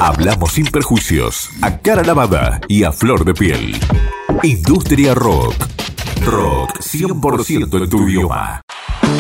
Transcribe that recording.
Hablamos sin perjuicios, a cara lavada y a flor de piel. Industria Rock. Rock 100% en tu idioma.